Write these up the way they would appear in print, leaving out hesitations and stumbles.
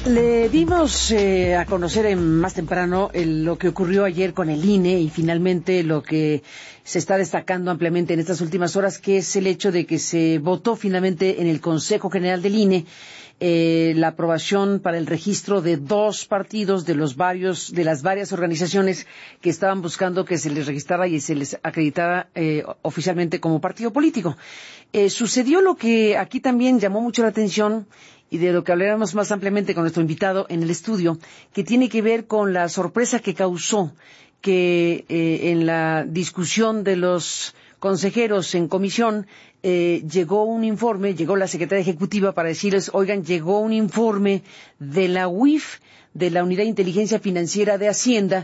Le dimos a conocer más temprano lo que ocurrió ayer con el INE y finalmente lo que se está destacando ampliamente en estas últimas horas, que es el hecho de que se votó finalmente en el Consejo General del INE la aprobación para el registro de 2 partidos de las varias organizaciones que estaban buscando que se les registrara y se les acreditara oficialmente como partido político. Sucedió lo que aquí también llamó mucho la atención y de lo que hablaremos más ampliamente con nuestro invitado en el estudio, que tiene que ver con la sorpresa que causó que en la discusión de los consejeros en comisión llegó la Secretaría Ejecutiva para decirles, oigan, llegó un informe de la UIF, de la Unidad de Inteligencia Financiera de Hacienda,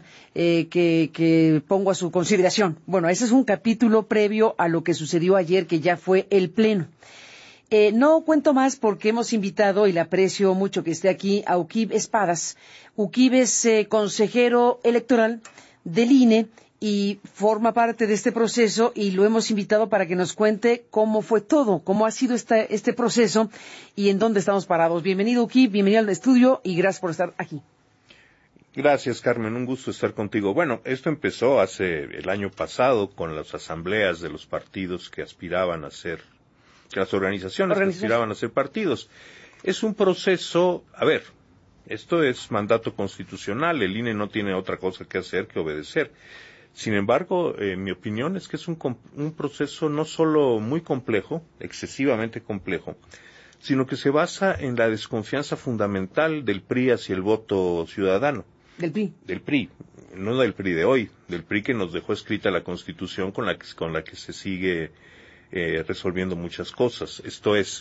que pongo a su consideración. Bueno, ese es un capítulo previo a lo que sucedió ayer, que ya fue el Pleno. No cuento más porque hemos invitado, y le aprecio mucho que esté aquí, a Uquib Espadas. Uquib es consejero electoral del INE y forma parte de este proceso, y lo hemos invitado para que nos cuente cómo fue todo, cómo ha sido este proceso y en dónde estamos parados. Bienvenido, Uquib, bienvenido al estudio y gracias por estar aquí. Gracias, Carmen, un gusto estar contigo. Bueno, esto empezó hace el año pasado con las asambleas de los partidos que aspiraban a ser, que las organizaciones que aspiraban a ser partidos. Es un proceso, esto es mandato constitucional, el INE no tiene otra cosa que hacer que obedecer. Sin embargo, mi opinión es que es un proceso no solo muy complejo, excesivamente complejo, sino que se basa en la desconfianza fundamental del PRI hacia el voto ciudadano. ¿Del PRI? Del PRI, no del PRI de hoy, del PRI que nos dejó escrita la Constitución con la que se sigue resolviendo muchas cosas. Esto es,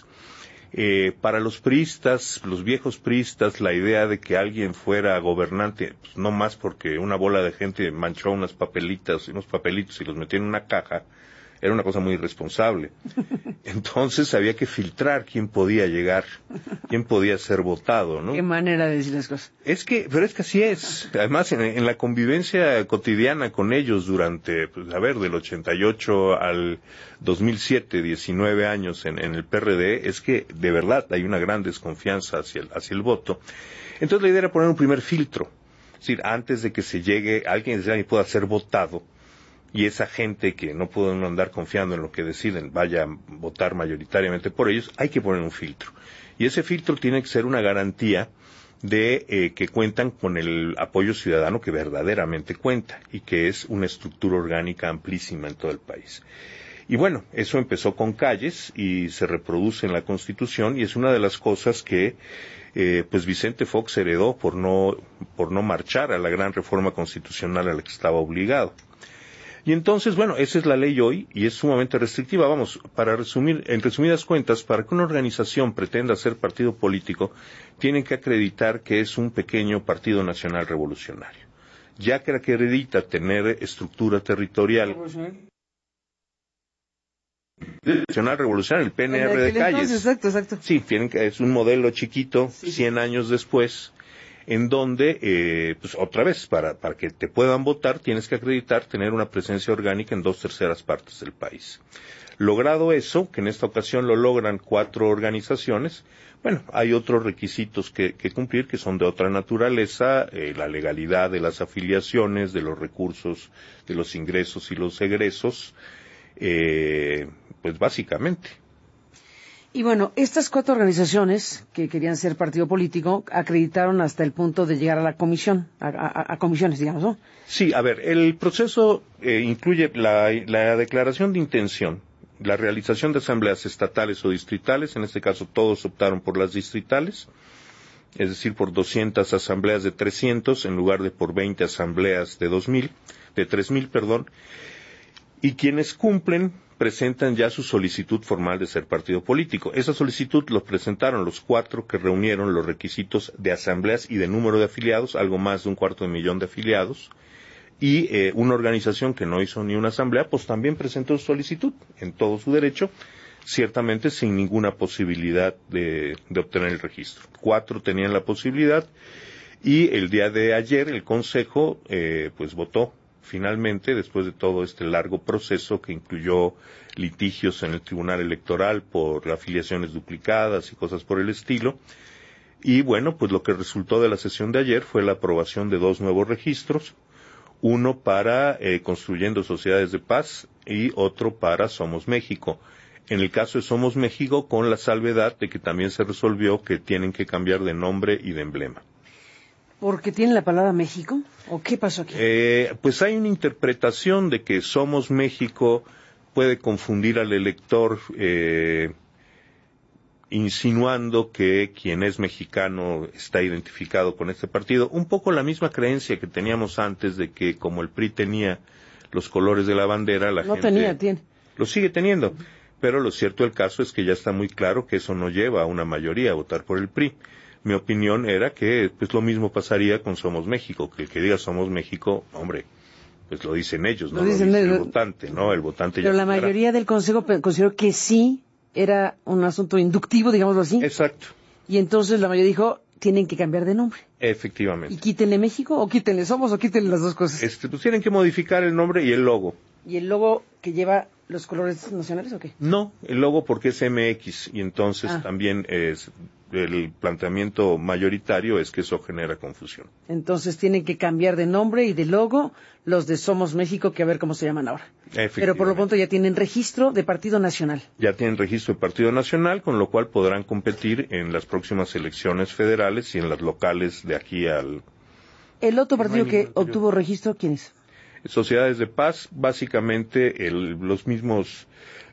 para los priistas, los viejos priistas, la idea de que alguien fuera gobernante, pues no más porque una bola de gente manchó unos papelitos y los metió en una caja, era una cosa muy irresponsable. Entonces había que filtrar quién podía llegar, quién podía ser votado, ¿no? Qué manera de decir las cosas. Pero es que así es. Además, en la convivencia cotidiana con ellos durante, del 88 al 2007, 19 años en el PRD, es que de verdad hay una gran desconfianza hacia el voto. Entonces la idea era poner un primer filtro. Es decir, antes de que se llegue, alguien pueda ser votado, y esa gente que no puede andar confiando en lo que deciden vaya a votar mayoritariamente por ellos, hay que poner un filtro. Y ese filtro tiene que ser una garantía de que cuentan con el apoyo ciudadano que verdaderamente cuenta y que es una estructura orgánica amplísima en todo el país. Y bueno, eso empezó con Calles y se reproduce en la Constitución y es una de las cosas que Vicente Fox heredó por no marchar a la gran reforma constitucional a la que estaba obligado. Y entonces, esa es la ley hoy y es sumamente restrictiva. Para resumir, en resumidas cuentas, para que una organización pretenda ser partido político, tienen que acreditar que es un pequeño partido nacional revolucionario. Ya que acredita tener estructura territorial. Nacional Revolucionario, el PNR de Calles. Exacto. Sí, es un modelo chiquito, 100 años después, en donde, otra vez, para que te puedan votar, tienes que acreditar tener una presencia orgánica en 2/3 partes del país. Logrado eso, que en esta ocasión lo logran 4 organizaciones, hay otros requisitos que cumplir que son de otra naturaleza, la legalidad de las afiliaciones, de los recursos, de los ingresos y los egresos, básicamente. Y estas 4 organizaciones que querían ser partido político acreditaron hasta el punto de llegar a la comisión, a comisiones, digamos, ¿no? Sí, el proceso incluye la declaración de intención, la realización de asambleas estatales o distritales, en este caso todos optaron por las distritales, es decir, por 200 asambleas de 300 en lugar de por 20 asambleas de 3,000, y quienes cumplen presentan ya su solicitud formal de ser partido político. Esa solicitud lo presentaron los 4 que reunieron los requisitos de asambleas y de número de afiliados, algo más de 250,000 de afiliados, y una organización que no hizo ni una asamblea, también presentó su solicitud en todo su derecho, ciertamente sin ninguna posibilidad de obtener el registro. 4 tenían la posibilidad, y el día de ayer el Consejo votó finalmente, después de todo este largo proceso que incluyó litigios en el Tribunal Electoral por afiliaciones duplicadas y cosas por el estilo, Y bueno, pues lo que resultó de la sesión de ayer fue la aprobación de 2 nuevos registros, uno para Construyendo Sociedades de Paz y otro para Somos México. En el caso de Somos México, con la salvedad de que también se resolvió que tienen que cambiar de nombre y de emblema. ¿Porque tiene la palabra México? ¿O qué pasó aquí? Pues hay una interpretación de que Somos México puede confundir al elector, insinuando que quien es mexicano está identificado con este partido. Un poco la misma creencia que teníamos antes de que como el PRI tenía los colores de la bandera, la gente... tiene. Lo sigue teniendo. Pero lo cierto del caso es que ya está muy claro que eso no lleva a una mayoría a votar por el PRI. Mi opinión era que pues lo mismo pasaría con Somos México, que el que diga Somos México, hombre, pues lo dicen ellos, no lo dice el votante, ¿no? El votante ya... Pero la mayoría del Consejo consideró que sí era un asunto inductivo, digámoslo así. Exacto. Y entonces la mayoría dijo, tienen que cambiar de nombre. Efectivamente. ¿Y quítenle México o quítenle Somos o quítenle las dos cosas? Pues tienen que modificar el nombre y el logo. ¿Y el logo que lleva los colores nacionales o qué? No, el logo porque es MX y entonces también es el planteamiento mayoritario es que eso genera confusión. Entonces tienen que cambiar de nombre y de logo los de Somos México, que a ver cómo se llaman ahora. Pero por lo pronto ya tienen registro de Partido Nacional. Ya tienen registro de Partido Nacional, con lo cual podrán competir en las próximas elecciones federales y en las locales de aquí al... ¿El otro partido que obtuvo registro, quién es? Sociedades de Paz, básicamente las mismas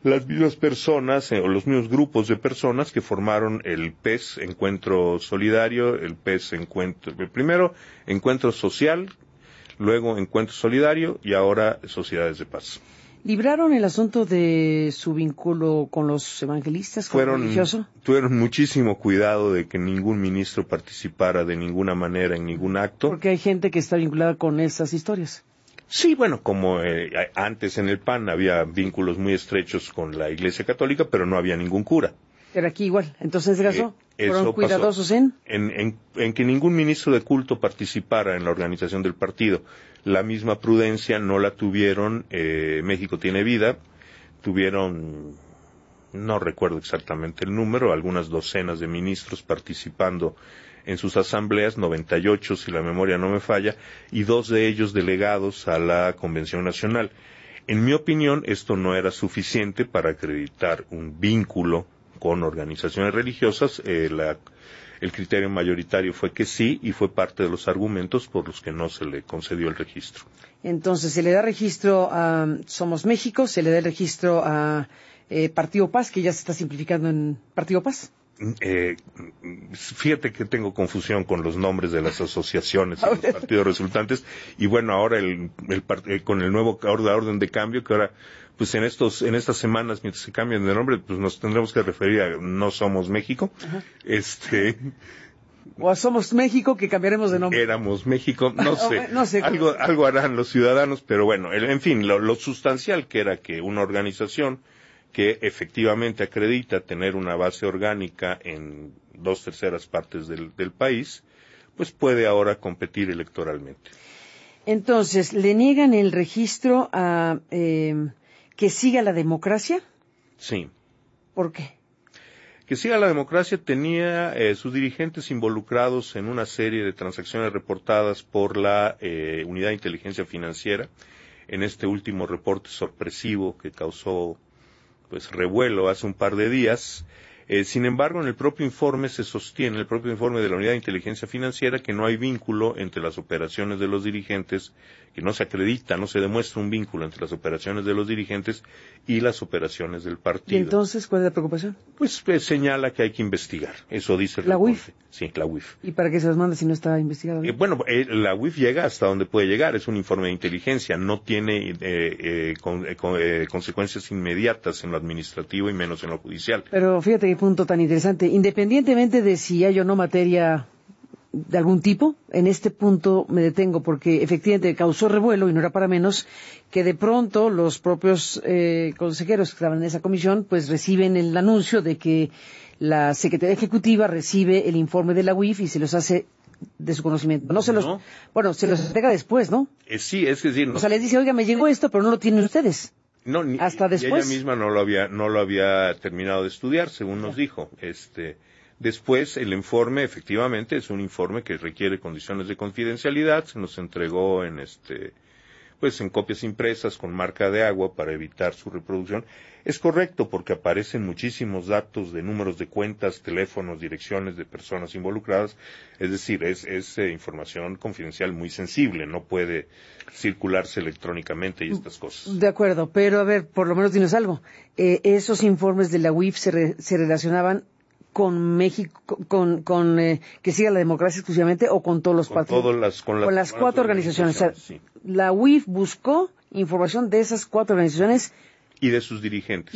personas o los mismos grupos de personas que formaron el PES, Encuentro Solidario, el PES primero Encuentro Social, luego Encuentro Solidario y ahora Sociedades de Paz. ¿Libraron el asunto de su vínculo con los evangelistas, con el religioso? Tuvieron muchísimo cuidado de que ningún ministro participara de ninguna manera en ningún acto. Porque hay gente que está vinculada con esas historias. Sí, bueno, como antes en el PAN había vínculos muy estrechos con la Iglesia Católica, pero no había ningún cura. Pero aquí igual. Entonces, ¿en este caso fueron cuidadosos en que ningún ministro de culto participara en la organización del partido. La misma prudencia no la tuvieron México Tiene Vida. Tuvieron, no recuerdo exactamente el número, algunas docenas de ministros participando en sus asambleas, 98 si la memoria no me falla, y 2 de ellos delegados a la Convención Nacional. En mi opinión, esto no era suficiente para acreditar un vínculo con organizaciones religiosas. El criterio mayoritario fue que sí, y fue parte de los argumentos por los que no se le concedió el registro. Entonces, se le da registro a Somos México, se le da el registro a Partido Paz, que ya se está simplificando en Partido Paz. Fíjate que tengo confusión con los nombres de las asociaciones y los partidos resultantes, y bueno, ahora con el nuevo orden de cambio, que ahora pues en estas semanas, mientras se cambian de nombre, pues nos tendremos que referir a No Somos México. Ajá. O a Somos México, que cambiaremos de nombre. Éramos México, no sé. No, algo harán los ciudadanos, pero bueno, en fin, lo sustancial que era que una organización que efectivamente acredita tener una base orgánica en 2/3 partes del país, pues puede ahora competir electoralmente. Entonces, ¿le niegan el registro a que siga la democracia? Sí. ¿Por qué? Que siga la democracia tenía sus dirigentes involucrados en una serie de transacciones reportadas por la Unidad de Inteligencia Financiera en este último reporte sorpresivo que causó pues revuelo hace un par de días. Sin embargo, en el propio informe se sostiene, el propio informe de la Unidad de Inteligencia Financiera, que no hay vínculo entre las operaciones de los dirigentes, que no se acredita, no se demuestra un vínculo entre las operaciones de los dirigentes y las operaciones del partido. ¿Y entonces cuál es la preocupación? Pues señala que hay que investigar, eso dice el ¿La reporte. UIF? Sí, la UIF. ¿Y para qué se las manda si no está investigado? La UIF llega hasta donde puede llegar, es un informe de inteligencia, no tiene consecuencias inmediatas en lo administrativo y menos en lo judicial. Pero fíjate qué punto tan interesante. Independientemente de si hay o no materia de algún tipo, en este punto me detengo porque efectivamente causó revuelo y no era para menos que de pronto los propios consejeros que estaban en esa comisión pues reciben el anuncio de que la Secretaría Ejecutiva recibe el informe de la UIF y se los hace de su conocimiento. Se los entrega después, ¿no? Sí, es decir, no. O sea, les dice, oiga, me llegó esto, pero no lo tienen ustedes. No, hasta después. Y ella misma no lo había terminado de estudiar, según nos dijo. Después, el informe, efectivamente, es un informe que requiere condiciones de confidencialidad. Se nos entregó en en copias impresas con marca de agua para evitar su reproducción. Es correcto porque aparecen muchísimos datos de números de cuentas, teléfonos, direcciones de personas involucradas. Es decir, es información confidencial muy sensible, no puede circularse electrónicamente y estas cosas. De acuerdo, pero a ver, por lo menos dinos algo. Esos informes de la UIF se relacionaban con México, que siga la democracia exclusivamente, o con todos los partidos, con las cuatro organizaciones. O sea, sí. La UIF buscó información de esas cuatro organizaciones y de sus dirigentes.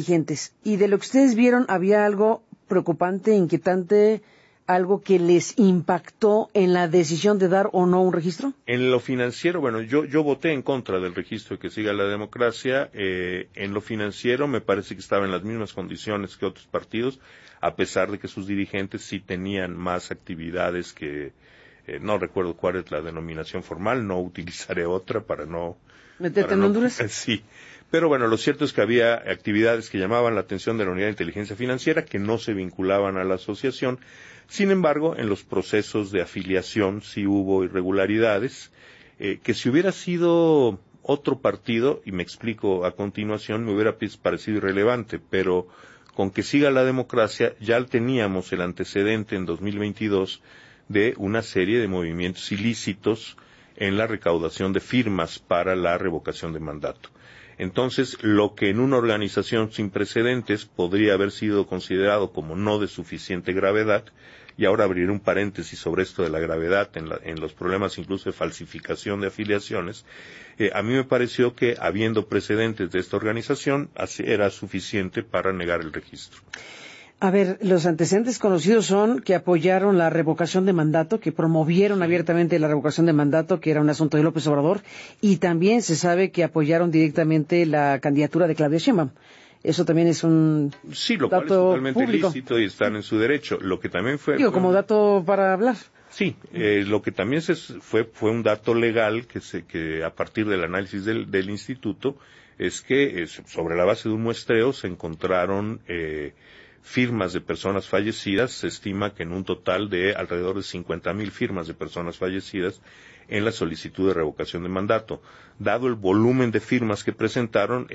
Y de lo que ustedes vieron, ¿había algo preocupante, inquietante, algo que les impactó en la decisión de dar o no un registro? En lo financiero, bueno, yo voté en contra del registro de que siga la democracia. En lo financiero me parece que estaba en las mismas condiciones que otros partidos, a pesar de que sus dirigentes sí tenían más actividades que, no recuerdo cuál es la denominación formal, no utilizaré otra para no... ¿Meterte en Honduras? Sí. Pero bueno, lo cierto es que había actividades que llamaban la atención de la Unidad de Inteligencia Financiera que no se vinculaban a la asociación. Sin embargo, en los procesos de afiliación sí hubo irregularidades, que si hubiera sido otro partido, y me explico a continuación, me hubiera parecido irrelevante, pero con que siga la democracia ya teníamos el antecedente en 2022 de una serie de movimientos ilícitos en la recaudación de firmas para la revocación de mandato. Entonces, lo que en una organización sin precedentes podría haber sido considerado como no de suficiente gravedad, y ahora abriré un paréntesis sobre esto de la gravedad en los problemas incluso de falsificación de afiliaciones, a mí me pareció que, habiendo precedentes de esta organización, era suficiente para negar el registro. A ver, los antecedentes conocidos son que apoyaron la revocación de mandato, que promovieron abiertamente la revocación de mandato, que era un asunto de López Obrador, y también se sabe que apoyaron directamente la candidatura de Claudia Sheinbaum. Eso también es un dato sí, lo cual es totalmente público. Lícito y están en su derecho. Lo que también fue... como dato para hablar. Sí, lo que también fue un dato legal que a partir del análisis del instituto es que sobre la base de un muestreo se encontraron firmas de personas fallecidas. Se estima que en un total de alrededor de 50,000 firmas de personas fallecidas en la solicitud de revocación de mandato. Dado el volumen de firmas que presentaron,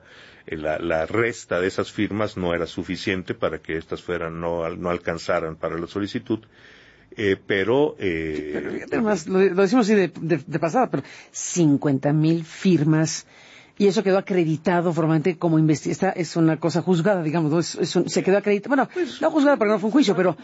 la resta de esas firmas no era suficiente para que estas no alcanzaran para la solicitud. Pero además, lo decimos así de pasada, pero 50,000 firmas, y eso quedó acreditado formalmente como esta es una cosa juzgada, digamos, ¿no? Se quedó acreditado, bueno, no juzgada porque no fue un juicio, pero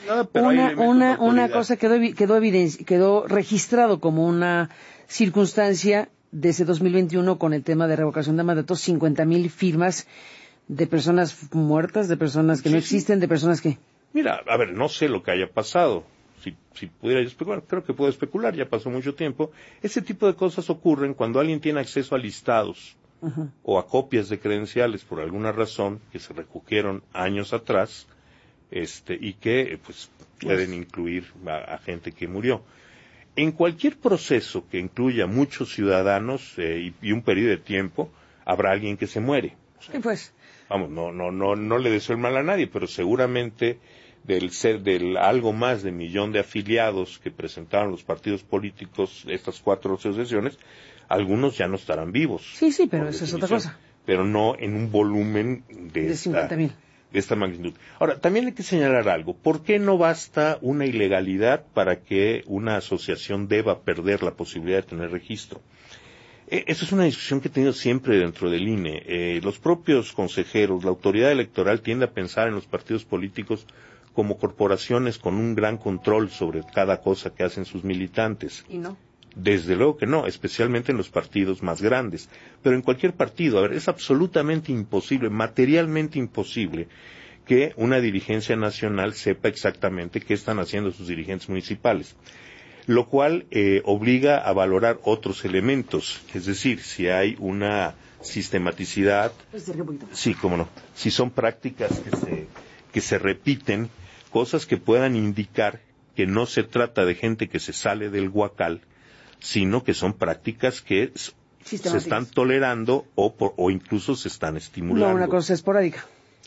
una cosa quedó registrado como una circunstancia de ese 2021 con el tema de revocación de mandatos. 50,000 firmas de personas muertas, de personas que no existen, de personas que... Mira, a ver, no sé lo que haya pasado. Si pudiera especular, creo que puedo especular, ya pasó mucho tiempo. Ese tipo de cosas ocurren cuando alguien tiene acceso a listados o a copias de credenciales por alguna razón que se recogieron años atrás, y que pueden incluir a gente que murió. En cualquier proceso que incluya muchos ciudadanos y un periodo de tiempo, habrá alguien que se muere. O sea, pues. Vamos, no le deseo el mal a nadie, pero seguramente del algo más de 1,000,000 de afiliados que presentaron los partidos políticos, estas 4 asociaciones, algunos ya no estarán vivos. Sí, pero eso es otra cosa. Pero no en un volumen de 50,000. De esta magnitud. Ahora, también hay que señalar algo. ¿Por qué no basta una ilegalidad para que una asociación deba perder la posibilidad de tener registro? Esa es una discusión que he tenido siempre dentro del INE. Los propios consejeros, la autoridad electoral tiende a pensar en los partidos políticos como corporaciones con un gran control sobre cada cosa que hacen sus militantes. ¿Y no? Desde luego que no, especialmente en los partidos más grandes. Pero en cualquier partido, es absolutamente imposible, materialmente imposible, que una dirigencia nacional sepa exactamente qué están haciendo sus dirigentes municipales. Lo cual obliga a valorar otros elementos, es decir, si hay una sistematicidad, sí, cómo no, si son prácticas que se repiten, cosas que puedan indicar que no se trata de gente que se sale del huacal, sino que son prácticas que se están tolerando o incluso se están estimulando. No, una cosa esporádica.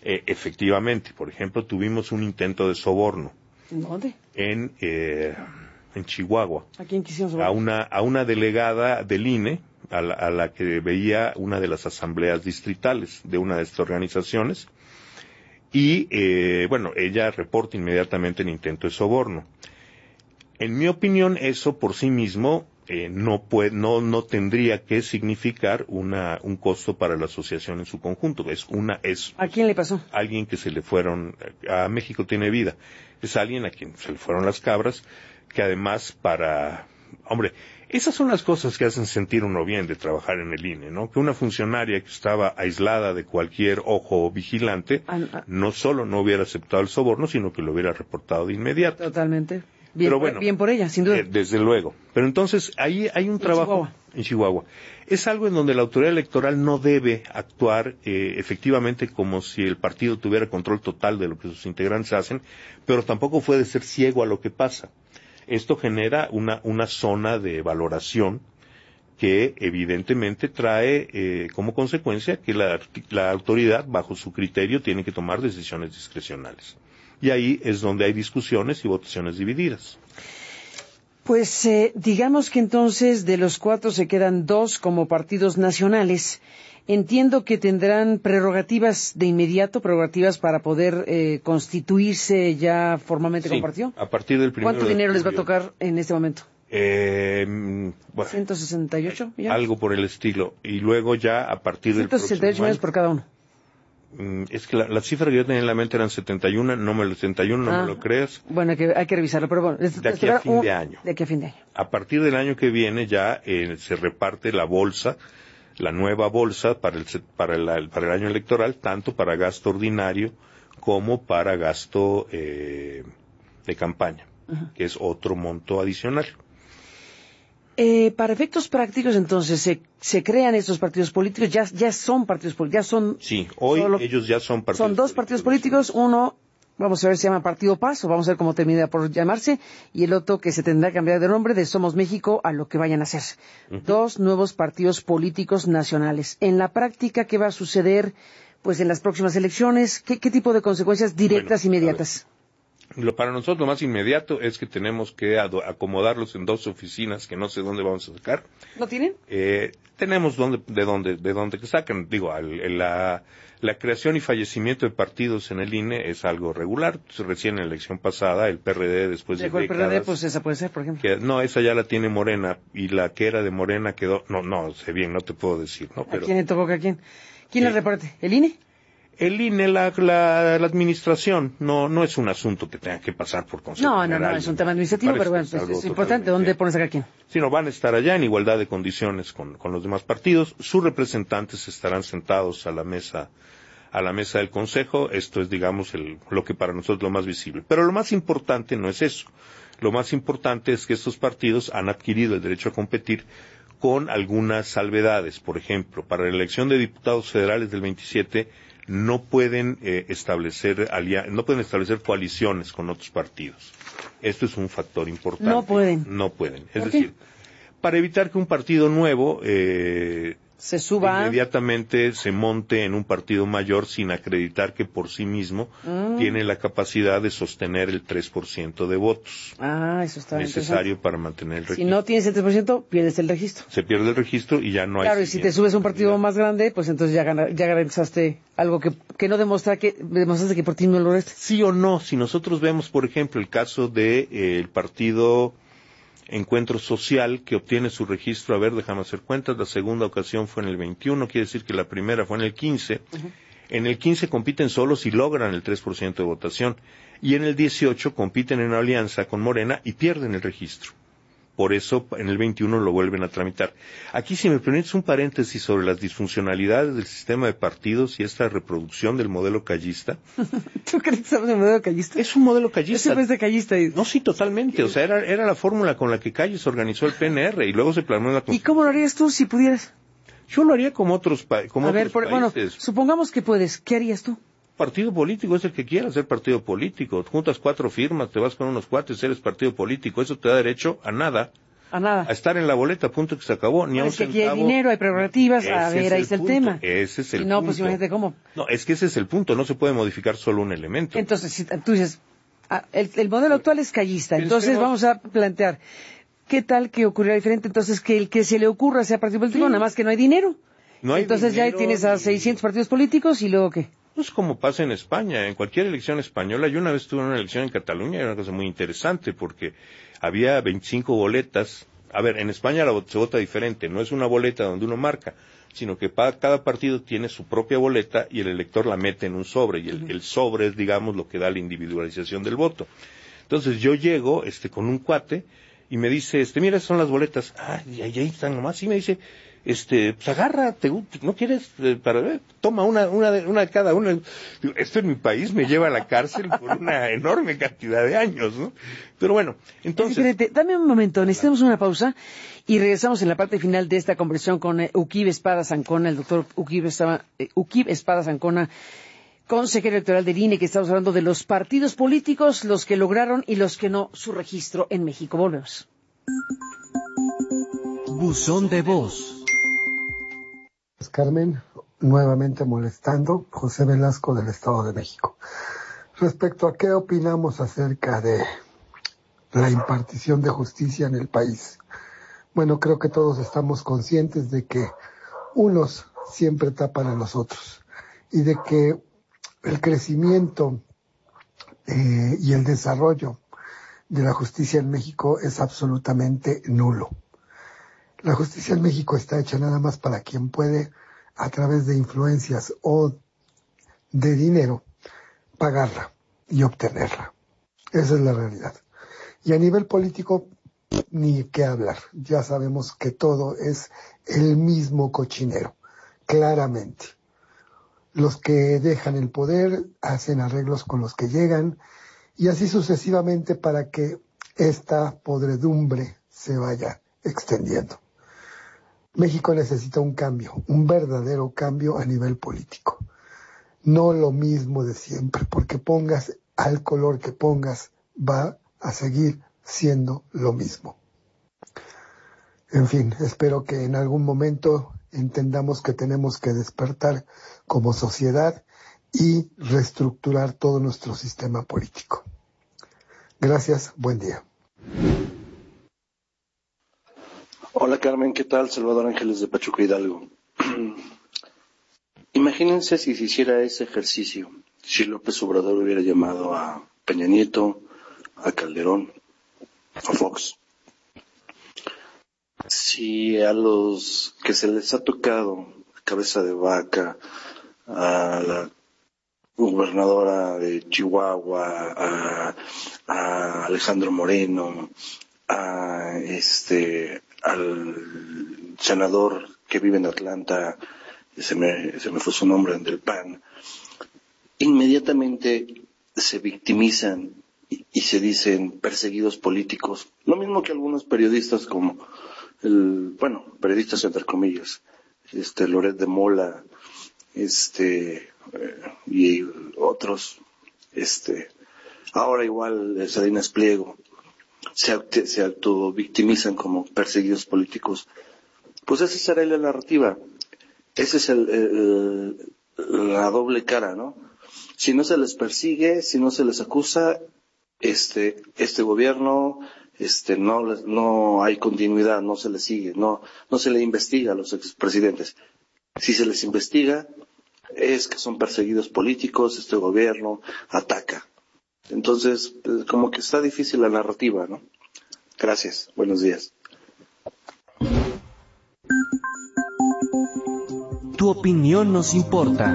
Efectivamente, por ejemplo, tuvimos un intento de soborno. ¿En dónde? En Chihuahua. ¿A quién quisimos sobornar? A una delegada del INE, a la que veía una de las asambleas distritales de una de estas organizaciones. Y, ella reporta inmediatamente el intento de soborno. En mi opinión, eso por sí mismo no tendría que significar un costo para la asociación en su conjunto. ¿A quién le pasó? Alguien que se le fueron, a México Tiene Vida. Es alguien a quien se le fueron las cabras, que además hombre, esas son las cosas que hacen sentir uno bien de trabajar en el INE, ¿no? Que una funcionaria que estaba aislada de cualquier ojo vigilante, no solo no hubiera aceptado el soborno, sino que lo hubiera reportado de inmediato. Totalmente. Bien, pero bueno, bien por ella, sin duda. Desde luego. Pero entonces, ahí hay un trabajo en Chihuahua. Es algo en donde la autoridad electoral no debe actuar efectivamente como si el partido tuviera control total de lo que sus integrantes hacen, pero tampoco puede ser ciego a lo que pasa. Esto genera una zona de valoración que evidentemente trae como consecuencia que la autoridad, bajo su criterio, tiene que tomar decisiones discrecionales. Y ahí es donde hay discusiones y votaciones divididas. Pues digamos que entonces de los 4 se quedan 2 como partidos nacionales. Entiendo que tendrán prerrogativas de inmediato, prerrogativas para poder constituirse ya formalmente como partido. A partir del 1 de julio. ¿Cuánto dinero les va a tocar en este momento? 168 ¿ya? Algo por el estilo. Y luego ya a partir del 168 millones por cada uno. Es que la cifra que yo tenía en la mente eran 71, no me lo creas. Bueno, hay que revisarlo, pero bueno. De aquí a fin de año. De aquí a fin de año. A partir del año que viene ya se reparte la bolsa, la nueva bolsa para el año electoral, tanto para gasto ordinario como para gasto de campaña, que es otro monto adicional. Para efectos prácticos, entonces, se crean estos partidos políticos, ya son partidos políticos, Sí, hoy ellos ya son partidos políticos. Son 2 partidos políticos, uno, vamos a ver, se llama Partido Paz, o vamos a ver cómo termina por llamarse, y el otro que se tendrá que cambiar de nombre de Somos México a lo que vayan a hacer. 2 nuevos partidos políticos nacionales. En la práctica, ¿qué va a suceder, pues, en las próximas elecciones? ¿Qué tipo de consecuencias directas, inmediatas? Para nosotros lo más inmediato es que tenemos que acomodarlos en 2 oficinas que no sé dónde vamos a sacar. ¿No tienen? Tenemos de dónde que sacan. Digo, la creación y fallecimiento de partidos en el INE es algo regular. Recién en la elección pasada, el PRD después de décadas... el PRD, pues esa puede ser, por ejemplo. Esa ya la tiene Morena, y la que era de Morena quedó... No sé bien, no te puedo decir, ¿no? Pero, ¿a quién le tocó a quién? ¿Quién la reparte? ¿El INE? El INE, la administración, no es un asunto que tenga que pasar por Consejo General. No, es un tema administrativo, pero bueno, es importante. ¿Dónde pones acá quién? Sí, van a estar allá en igualdad de condiciones con los demás partidos. Sus representantes estarán sentados a la mesa del Consejo. Esto es, digamos, lo que para nosotros es lo más visible. Pero lo más importante no es eso. Lo más importante es que estos partidos han adquirido el derecho a competir con algunas salvedades. Por ejemplo, para la elección de diputados federales del 27, no pueden establecer coaliciones con otros partidos. Esto es un factor importante. No pueden. Es decir, para evitar que un partido nuevo se suba, inmediatamente se monte en un partido mayor sin acreditar que por sí mismo tiene la capacidad de sostener el 3% de votos. Eso está necesario para mantener el registro. Si no tienes el 3%, pierdes el registro. Se pierde el registro y ya no hay. Claro, y si te subes a un partido más grande, pues entonces ya garantizaste algo que no demostraste que por ti no lo lograste. Sí o no, si nosotros vemos, por ejemplo, el caso de el partido Encuentro Social, que obtiene su registro, déjame hacer cuentas, la segunda ocasión fue en el 21, quiere decir que la primera fue en el 15. En el 15 compiten solos si logran el 3% de votación, y en el 18 compiten en una alianza con Morena y pierden el registro. Por eso, en el 21 lo vuelven a tramitar. Aquí, si me permites un paréntesis sobre las disfuncionalidades del sistema de partidos y esta reproducción del modelo callista. ¿Tú crees que estamos en el modelo callista? Es un modelo callista. Ese parece callista. No, sí, totalmente. O sea, era la fórmula con la que Calles organizó el PNR y luego se plasmó en la Constitución. ¿Y cómo lo harías tú si pudieras? Yo lo haría como otros países. Bueno, supongamos que puedes. ¿Qué harías tú? Partido político es el que quiera ser partido político. Juntas 4 firmas, te vas con unos cuates, eres partido político. Eso te da derecho a nada. A nada. A estar en la boleta, punto, que se acabó. Ni a un Es que aquí centavo. hay dinero, hay prerrogativas, a Ese ver, ahí está el punto. tema. Ese es el no, punto. pues imagínate cómo. No, es que ese es el punto, no se puede modificar solo un elemento. Entonces, si tú dices, el modelo actual es callista, entonces vamos a plantear, ¿qué tal que ocurriera diferente? Entonces, que el que se le ocurra sea partido político, nada más que no hay dinero. No hay entonces dinero, ya tienes a 600 partidos políticos y luego ¿qué? Pues como pasa en España, en cualquier elección española. Yo una vez tuve una elección en Cataluña y era una cosa muy interesante porque había 25 boletas. A ver, en España se vota diferente, no es una boleta donde uno marca, sino que cada partido tiene su propia boleta y el elector la mete en un sobre, y el sobre es, digamos, lo que da la individualización del voto. Entonces yo llego con un cuate y me dice, mira, esas son las boletas. Ah, y ahí están nomás. Y me dice, pues agarra, ¿no quieres? Toma una de cada una. Digo, esto en mi país me lleva a la cárcel por una enorme cantidad de años, ¿no? Pero bueno, entonces. Es diferente. Dame un momento, necesitamos una pausa y regresamos en la parte final de esta conversación con Uquib Espadas Ancona, el doctor Uquib Espadas Ancona, consejero electoral del INE, que estamos hablando de los partidos políticos, los que lograron y los que no su registro en México. Volvemos. Buzón de voz. Carmen, nuevamente molestando, José Velasco del Estado de México. Respecto a qué opinamos acerca de la impartición de justicia en el país. Bueno, creo que todos estamos conscientes de que unos siempre tapan a los otros y de que el crecimiento y el desarrollo de la justicia en México es absolutamente nulo. La justicia en México está hecha nada más para quien puede, a través de influencias o de dinero, pagarla y obtenerla. Esa es la realidad. Y a nivel político, ni qué hablar. Ya sabemos que todo es el mismo cochinero, claramente. Los que dejan el poder hacen arreglos con los que llegan, y así sucesivamente para que esta podredumbre se vaya extendiendo. México necesita un cambio, un verdadero cambio a nivel político. No lo mismo de siempre, porque pongas al color que pongas, va a seguir siendo lo mismo. En fin, espero que en algún momento entendamos que tenemos que despertar como sociedad y reestructurar todo nuestro sistema político. Gracias, buen día. Hola Carmen, ¿qué tal? Salvador Ángeles de Pachuca, Hidalgo. Imagínense si se hiciera ese ejercicio, si López Obrador hubiera llamado a Peña Nieto, a Calderón, a Fox. Si a los que se les ha tocado cabeza de vaca, a la gobernadora de Chihuahua, a Alejandro Moreno, al senador que vive en Atlanta, se me fue su nombre, del PAN, inmediatamente se victimizan y se dicen perseguidos políticos. Lo mismo que algunos periodistas como periodistas entre comillas, Loret de Mola, y otros, ahora igual Salinas Pliego, se autovictimizan como perseguidos políticos. Pues esa será la narrativa. Esa es la doble cara, ¿no? Si no se les persigue, si no se les acusa, este gobierno, no hay continuidad, no se les sigue, no se le investiga a los expresidentes. Si se les investiga, es que son perseguidos políticos, este gobierno ataca. Entonces, como que está difícil la narrativa, ¿no? Gracias, buenos días. Tu opinión nos importa.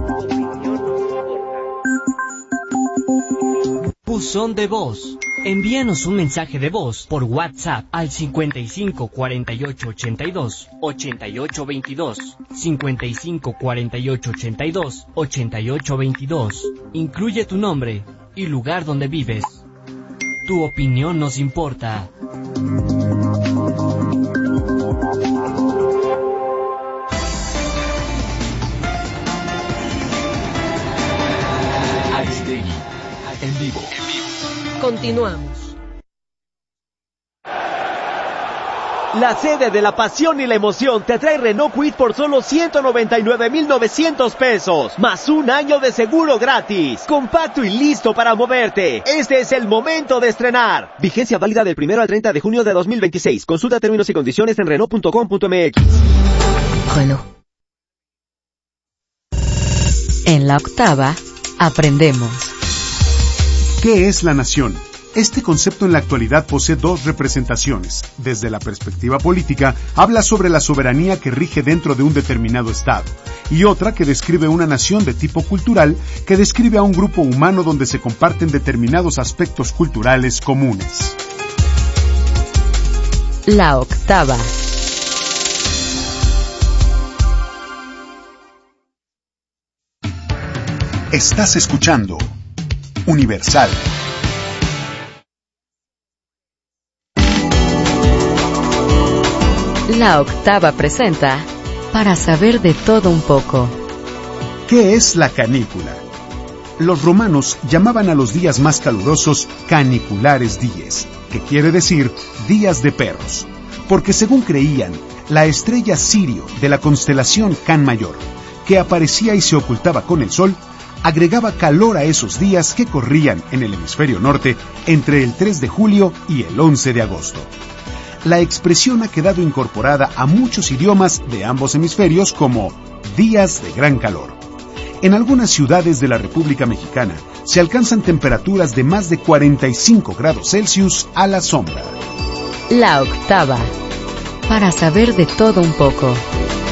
Buzón de voz. Envíanos un mensaje de voz por WhatsApp al 55 48 82 88 22, 55 48 82 88 22. Incluye tu nombre y lugar donde vives. Tu opinión nos importa. Aristegui, en vivo. Continuamos. La sede de la pasión y la emoción te trae Renault Kwid por solo 199,900 pesos, más un año de seguro gratis. Compacto y listo para moverte. Este es el momento de estrenar. Vigencia válida del 1 al 30 de junio de 2026. Consulta términos y condiciones en Renault.com.mx. Renault. En la octava, aprendemos. ¿Qué es la nación? Este concepto en la actualidad posee dos representaciones. Desde la perspectiva política, habla sobre la soberanía que rige dentro de un determinado estado, y otra que describe una nación de tipo cultural, que describe a un grupo humano donde se comparten determinados aspectos culturales comunes. La octava. Estás escuchando Universal. La octava presenta Para saber de todo un poco. ¿Qué es la canícula? Los romanos llamaban a los días más calurosos caniculares dies, que quiere decir días de perros, porque según creían, la estrella Sirio de la constelación Can Mayor, que aparecía y se ocultaba con el sol, agregaba calor a esos días que corrían en el hemisferio norte entre el 3 de julio y el 11 de agosto. La expresión ha quedado incorporada a muchos idiomas de ambos hemisferios como días de gran calor. En algunas ciudades de la República Mexicana se alcanzan temperaturas de más de 45 grados Celsius a la sombra. La octava. Para saber de todo un poco.